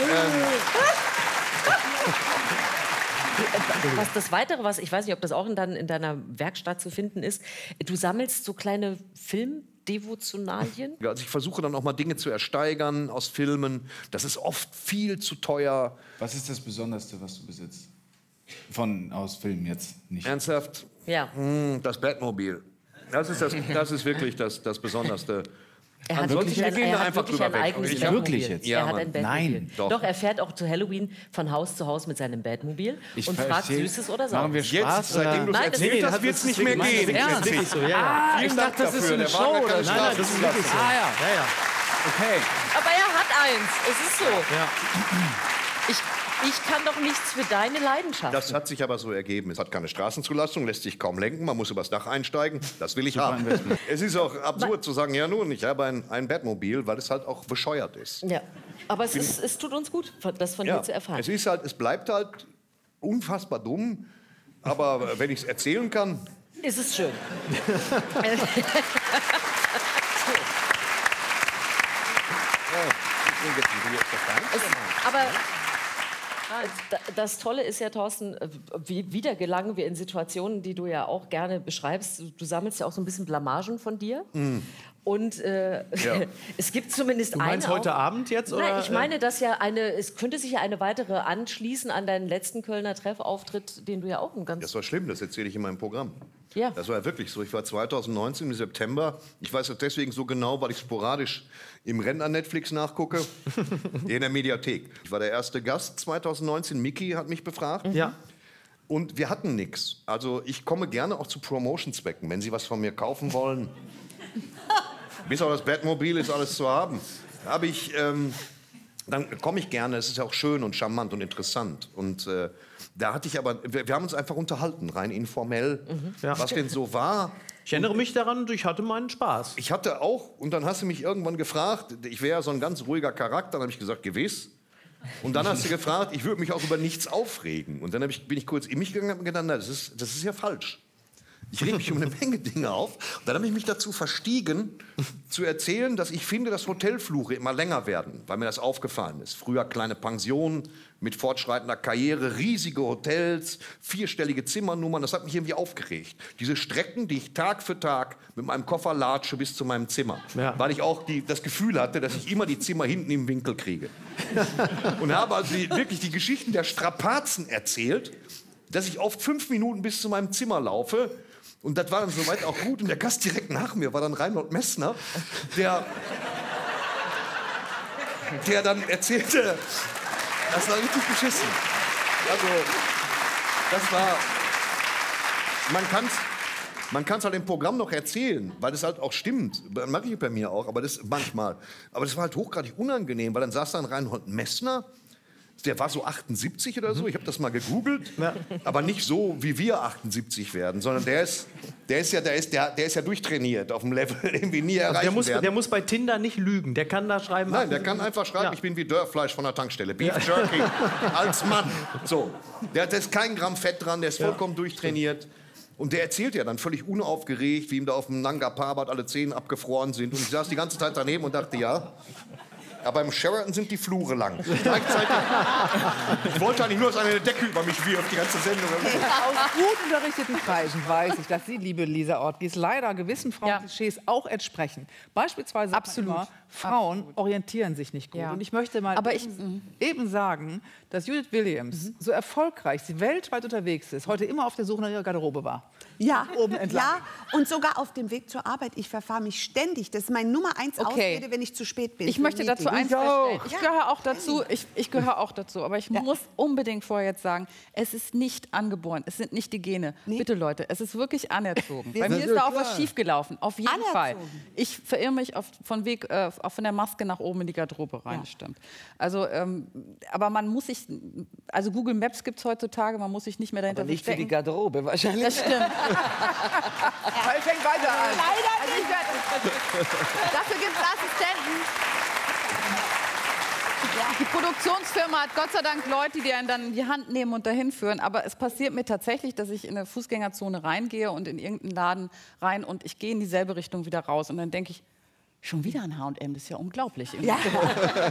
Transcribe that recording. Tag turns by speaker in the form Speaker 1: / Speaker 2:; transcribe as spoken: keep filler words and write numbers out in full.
Speaker 1: ähm,
Speaker 2: Was das Weitere, was ich weiß nicht, ob das auch in, dein, in deiner Werkstatt zu finden ist, du sammelst so kleine Filmdevotionalien?
Speaker 1: Ja, also ich versuche dann auch mal Dinge zu ersteigern aus Filmen. Das ist oft viel zu teuer.
Speaker 3: Was ist das Besonderste, was du besitzt? Von aus Filmen jetzt nicht.
Speaker 1: Ernsthaft?
Speaker 2: Ja.
Speaker 1: Hm, das Batmobil. Das ist, das, das ist wirklich das, das Besonderste.
Speaker 2: Er hat
Speaker 1: Ansonsten,
Speaker 2: wirklich ein,
Speaker 1: wir gehen
Speaker 2: er
Speaker 1: da
Speaker 2: hat
Speaker 1: einfach
Speaker 2: wirklich
Speaker 1: drüber
Speaker 2: ein
Speaker 1: weg.
Speaker 2: eigenes
Speaker 1: Ich
Speaker 2: Batmobil.
Speaker 3: Wirklich jetzt?
Speaker 1: Ja,
Speaker 2: er hat
Speaker 1: Mann.
Speaker 2: ein Batmobil.
Speaker 3: Nein,
Speaker 1: doch.
Speaker 2: Doch, er fährt auch zu Halloween von Haus zu Haus mit seinem Batmobil
Speaker 3: Ich
Speaker 2: und fragt
Speaker 3: verstehe.
Speaker 2: Süßes oder
Speaker 3: Machen wir
Speaker 2: Saures.
Speaker 1: Jetzt,
Speaker 3: Spaß?
Speaker 1: seitdem du es
Speaker 2: Nein, das-
Speaker 1: erzählt
Speaker 2: nee,
Speaker 1: hast, wird es nicht mehr
Speaker 4: Nein,
Speaker 1: gehen.
Speaker 4: das ist wirklich so, ja, ja.
Speaker 1: Vielen
Speaker 4: Ich
Speaker 1: Dank
Speaker 4: dachte, das ist
Speaker 1: dafür.
Speaker 4: so eine
Speaker 1: Der
Speaker 4: Show.
Speaker 1: Wagen
Speaker 4: Oder?
Speaker 1: kann
Speaker 4: Nein, nein, das ist wirklich so.
Speaker 3: Ah ja.
Speaker 4: Ja, ja.
Speaker 3: Okay.
Speaker 2: Aber er hat eins, es ist so.
Speaker 4: Ja.
Speaker 2: Ich, ich kann doch nichts für deine Leidenschaft.
Speaker 1: Das hat sich aber so ergeben. Es hat keine Straßenzulassung, lässt sich kaum lenken, man muss übers Dach einsteigen. Das will ich haben. Es ist auch absurd zu sagen, ja nun, ich habe ein, ein Batmobil, weil es halt auch bescheuert ist.
Speaker 2: Ja, aber es, ist, es tut uns gut, das von
Speaker 1: Ja,
Speaker 2: dir zu erfahren.
Speaker 1: es ist halt, es bleibt halt unfassbar dumm, aber wenn ich es erzählen kann,
Speaker 2: Ist es schön. Es, aber äh, das Tolle ist ja, Thorsten, äh, wie, wieder gelangen wir in Situationen, die du ja auch gerne beschreibst. Du, du sammelst ja auch so ein bisschen Blamagen von dir. Mm. Und äh,
Speaker 1: Ja.
Speaker 2: es gibt zumindest
Speaker 4: Du meinst
Speaker 2: eine
Speaker 4: heute
Speaker 2: auch,
Speaker 4: Abend jetzt? Oder?
Speaker 2: Nein, ich meine, dass ja eine, es könnte sich ja eine weitere anschließen an deinen letzten Kölner Treffauftritt, den du ja auch ein ganz...
Speaker 1: das war schlimm, das erzähle ich in meinem Programm.
Speaker 2: Ja.
Speaker 1: Das war ja wirklich so. Ich war zweitausendneunzehn im September. Ich weiß das deswegen so genau, weil ich sporadisch im Rennen an Netflix nachgucke. In der Mediathek. Ich war der erste Gast zweitausendneunzehn. Micky hat mich befragt.
Speaker 4: Ja.
Speaker 1: Und wir hatten nichts. Also ich komme gerne auch zu Promotion-Zwecken, wenn Sie was von mir kaufen wollen. Bis auf das Batmobil ist alles zu haben. Habe ich, ähm, dann komme ich gerne. Es ist ja auch schön und charmant und interessant. Und äh, da hatte ich aber, wir, wir haben uns einfach unterhalten, rein informell,
Speaker 4: Ja.
Speaker 1: was denn so war.
Speaker 4: Ich erinnere mich daran und ich hatte meinen Spaß.
Speaker 1: Ich hatte auch, und dann hast du mich irgendwann gefragt, ich wäre ja so ein ganz ruhiger Charakter, dann habe ich gesagt, gewiss. Und dann hast du gefragt, ich würde mich auch über nichts aufregen. Und dann hab ich, bin ich kurz in mich gegangen und gedacht, na, das ist, das ist ja falsch. Ich reg mich um eine Menge Dinge auf. Und dann habe ich mich dazu verstiegen, zu erzählen, dass ich finde, dass Hotelfluche immer länger werden, weil mir das aufgefallen ist. Früher kleine Pensionen mit fortschreitender Karriere, riesige Hotels, vierstellige Zimmernummern. Das hat mich irgendwie aufgeregt. Diese Strecken, die ich Tag für Tag mit meinem Koffer latsche bis zu meinem Zimmer.
Speaker 4: Ja.
Speaker 1: Weil ich auch die, das Gefühl hatte, dass ich immer die Zimmer hinten im Winkel kriege. Und habe also die, wirklich die Geschichten der Strapazen erzählt, dass ich oft fünf Minuten bis zu meinem Zimmer laufe. Und das war dann soweit auch gut. Und der Gast direkt nach mir war dann Reinhold Messner, der, der dann erzählte, das war richtig beschissen. Also, das war, man kann es man kann's halt im Programm noch erzählen, weil das halt auch stimmt. Das mache ich bei mir auch, aber das manchmal. Aber das war halt hochgradig unangenehm, weil dann saß dann Reinhold Messner. Der war so achtundsiebzig oder so, ich habe das mal gegoogelt,
Speaker 4: Ja.
Speaker 1: aber nicht so, wie wir achtundsiebzig werden, sondern der ist, der ist, ja, der ist, der, der ist ja durchtrainiert auf dem Level, den wir nie erreichen
Speaker 4: Der muss,
Speaker 1: werden.
Speaker 4: der muss bei Tinder nicht lügen. Der kann da schreiben.
Speaker 1: Nein, der kann einfach schreiben,
Speaker 4: Ja.
Speaker 1: ich bin wie Dörrfleisch von der Tankstelle. Beef Jerky als Mann. So. Der hat jetzt kein Gramm Fett dran, der ist vollkommen durchtrainiert. Und der erzählt ja dann völlig unaufgeregt, wie ihm da auf dem Nanga Parbat alle Zähne abgefroren sind. Und ich saß die ganze Zeit daneben und dachte, ja, aber im Sheraton sind die Flure lang. Gleichzeitig, ich wollte eigentlich nur, dass eine Decke über mich wirft, die ganze Sendung.
Speaker 5: Aus gut unterrichteten Kreisen weiß ich, dass Sie, liebe Lisa Ortgies, leider gewissen Frauenklischees auch entsprechen. Beispielsweise sagt man
Speaker 6: Absolut.
Speaker 5: immer, Frauen
Speaker 6: Absolut.
Speaker 5: orientieren sich nicht gut.
Speaker 6: Ja.
Speaker 5: Und ich möchte mal
Speaker 6: Aber ich-
Speaker 5: eben, eben sagen, dass Judith Williams, so erfolgreich sie weltweit unterwegs ist, heute immer auf der Suche nach ihrer Garderobe war.
Speaker 7: Ja,
Speaker 5: Oben entlang.
Speaker 7: ja, und sogar auf dem Weg zur Arbeit. Ich verfahre mich ständig. Das ist mein Nummer eins
Speaker 6: Okay.
Speaker 7: Ausrede, wenn ich zu spät bin.
Speaker 6: Ich
Speaker 7: für ein
Speaker 6: möchte dazu
Speaker 7: Meeting.
Speaker 6: eins feststellen. Ich gehöre auch dazu. Ich, ich gehöre auch dazu. Aber ich
Speaker 7: Ja.
Speaker 6: muss unbedingt vorher jetzt sagen, es ist nicht angeboren. Es sind nicht die Gene.
Speaker 7: Nee.
Speaker 6: Bitte, Leute, es ist wirklich anerzogen.
Speaker 7: Wir
Speaker 6: Bei mir
Speaker 7: sind-
Speaker 6: ist da
Speaker 5: Ja,
Speaker 6: auch was
Speaker 5: klar.
Speaker 6: schiefgelaufen. Auf jeden
Speaker 7: Anerzogen.
Speaker 6: Fall. Ich verirre mich auf, von, Weg, äh, auf- von der Maske nach oben in die Garderobe rein.
Speaker 7: Ja.
Speaker 6: Stimmt. Also, ähm, aber man muss sich, also Google Maps gibt es heutzutage, man muss sich nicht mehr dahinter
Speaker 8: Aber nicht für die
Speaker 6: verstecken.
Speaker 8: Garderobe wahrscheinlich.
Speaker 6: Das stimmt.
Speaker 5: Weil fängt weiter an.
Speaker 6: Also ich werd, dafür gibt es Assistenten. Die Produktionsfirma hat Gott sei Dank Leute, die einen dann in die Hand nehmen und dahin führen. Aber es passiert mir tatsächlich, dass ich in eine Fußgängerzone reingehe und in irgendeinen Laden rein und ich gehe in dieselbe Richtung wieder raus. Und dann denke ich, schon wieder ein H und M, das ist ja unglaublich.
Speaker 7: Ja.